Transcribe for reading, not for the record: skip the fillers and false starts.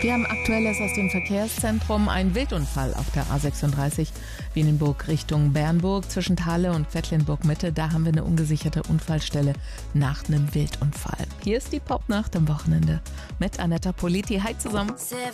Wir haben Aktuelles aus dem Verkehrszentrum. Ein Wildunfall auf der A36 Wienenburg Richtung Bernburg zwischen Thale und Quedlinburg-Mitte. Da haben wir eine ungesicherte Unfallstelle nach einem Wildunfall. Hier ist die Popnacht am Wochenende mit Anetta Politi. Hi zusammen.